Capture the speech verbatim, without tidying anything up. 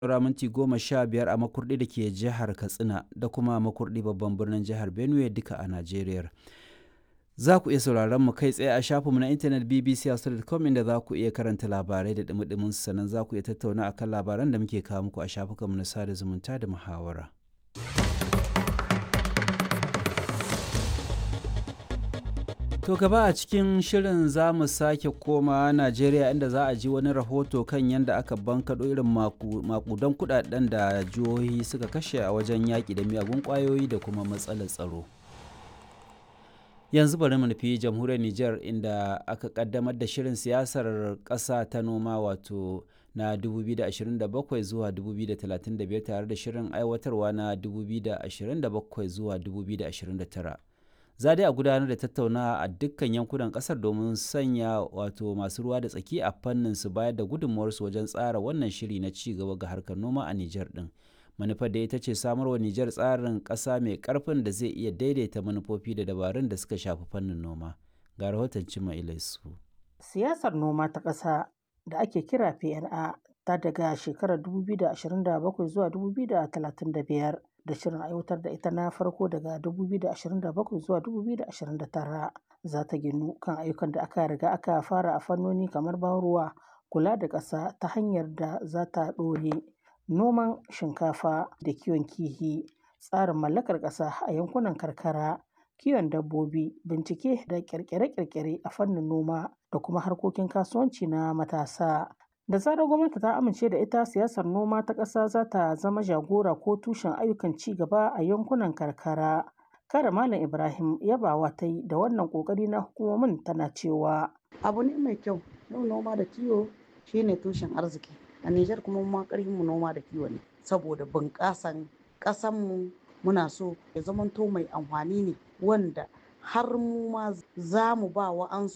saura minti goma sha biyar a Makurdi da ke jihar Katsina da kuma Makurdi babban birnin jihar Benue duka a Najeriya. Za ku iya sauraron mu kai tsaye a shafinmu na intanet b b c hausa dot com inda za ku iya karanta labarai da dumi sannan za ku iya tattauna akan labaran da muke kawo muku a shafukanmu na sada zumunta da muhawara. To gaba a cikin shirin za mu sake koma Najeriya inda za a ji wani rahoto kan yadda aka bankaɗo irin makudan kudaden da jihohi suka kashe a wajen yaƙi da miyagun ƙwayoyi da kuma matsalar tsaro. Yanzu bari mu nufi jamhuriyar Nijar inda aka kaddamar da shirin siyasar ƙasa ta noma wato na dubu biyu da ashirin da bakwai zuwa dubu biyu da talatin da biyar tare da shirin aiwatarwa na dubu biyu da ashirin da bakwai zuwa dubu biyu da ashirin da tara. Za dai a gudanar da tattaunawa a dukkan yankunan kasar domin sanya wato masu ruwa da tsaki a fannin su bayar da gudunmuwarsu wajen tsara wannan shiri na ci gaba ga harkar noma a Nijar din. Manufar da ita ce samarwa Nijar tsarin ƙasa mai ƙarfin da zai iya daidaita manufofi da dabarun da suka shafi fannin noma. Ga rahoton Cima Ilaisu. Siyasar noma ta ƙasa da ake kira P N A ta daga shekarar dubu biyu da ashirin da bakwai zuwa dubu biyu da talatin da biyar. Da shirin aiwatar da ita na farko daga dubu biyu da ashirin da bakwai zuwa dubu biyu da ashirin da tara za ta ginu kan ayyukan da aka riga aka fara a fannoni kamar ban ruwa, kula da ƙasa ta hanyar da za ta ɗore, noman shinkafa da kiwon kihi, tsarin mallakar ƙasa a yankunan karkara, kiwon dabbobi, bincike da ƙirƙire-ƙirƙire a fannin noma da kuma harkokin kasuwanci na matasa. Da zarar gwamnati ta amince da ita, siyasar noma ta ƙasa za ta zama jagora ko tushen ayyukan ci gaba a yankunan karkara. Kare Malam Ibrahim yabawa ta yi da wannan ƙoƙari na hukumomin tana cewa. Abu ne mai kyau, yau noma da kiwo shine tushen arziki. A Nijar kuma ma mu noma da kiwo ne, saboda bunƙasan ƙasanmu muna so ya zamanto mai amfani ne wanda har mu ma za mu ba wa'ansu